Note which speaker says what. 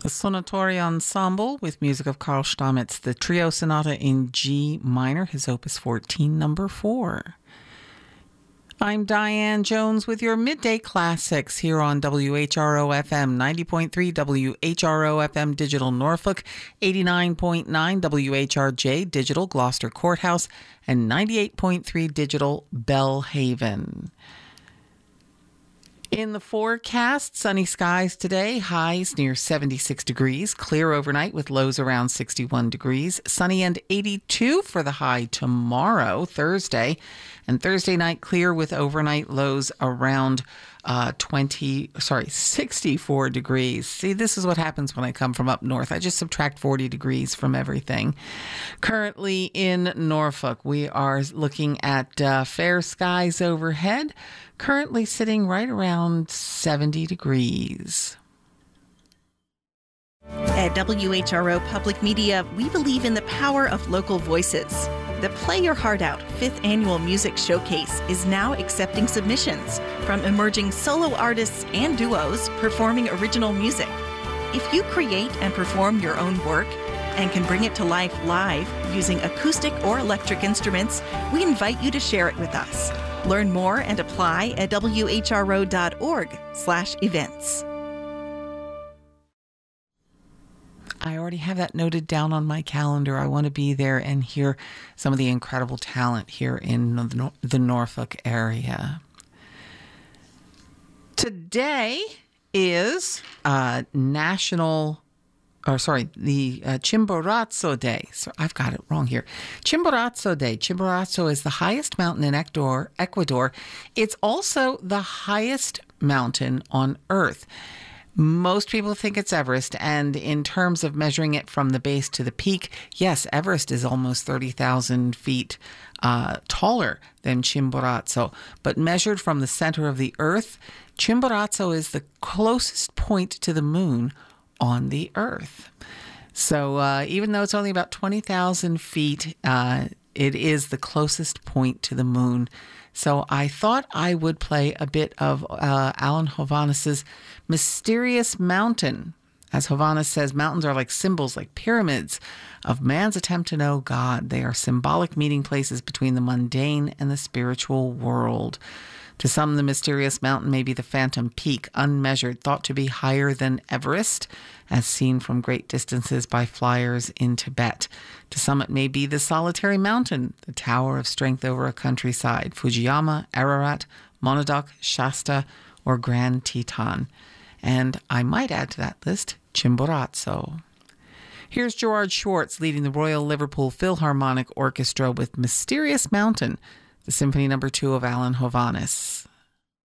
Speaker 1: The Sonatory Ensemble with music of Karl Stamitz, the Trio Sonata in G minor, his Opus 14, number 4. I'm Diane Jones with your Midday Classics here on WHRO FM 90.3, WHRO FM Digital Norfolk, 89.9 WHRJ Digital Gloucester Courthouse, and 98.3 Digital Bellhaven. In the forecast, sunny skies today, highs near 76 degrees, clear overnight with lows around 61 degrees, sunny and 82 for the high tomorrow, Thursday, and Thursday night clear with overnight lows around 64 degrees. See, this is what happens when I come from up north. I just subtract 40 degrees from everything. Currently in Norfolk, we are looking at fair skies overhead, currently sitting right around 70 degrees.
Speaker 2: At WHRO Public Media, we believe in the power of local voices. The Play Your Heart Out 5th Annual Music Showcase is now accepting submissions from emerging solo artists and duos performing original music. If you create and perform your own work and can bring it to life live using acoustic or electric instruments, we invite you to share it with us. Learn more and apply at whro.org/events.
Speaker 1: I already have that noted down on my calendar. I want to be there and hear some of the incredible talent here in the Norfolk area. Today is the Chimborazo Day. So I've got it wrong here. Chimborazo Day. Chimborazo is the highest mountain in Ecuador. It's also the highest mountain on Earth. Most people think it's Everest, and in terms of measuring it from the base to the peak, yes, Everest is almost 30,000 feet taller than Chimborazo. But measured from the center of the Earth, Chimborazo is the closest point to the moon on the Earth. So even though it's only about 20,000 feet, it is the closest point to the moon. So I thought I would play a bit of Alan Hovhannis's Mysterious Mountain. As Hovhannis says, mountains are like symbols, like pyramids of man's attempt to know God. They are symbolic meeting places between the mundane and the spiritual world. To some, the mysterious mountain may be the Phantom Peak, unmeasured, thought to be higher than Everest, as seen from great distances by flyers in Tibet. To some, it may be the solitary mountain, the tower of strength over a countryside, Fujiyama, Ararat, Monodoc, Shasta, or Grand Teton. And I might add to that list, Chimborazo. Here's Gerard Schwartz leading the Royal Liverpool Philharmonic Orchestra with Mysterious Mountain, the Symphony No. 2 of Alan Hovhannis.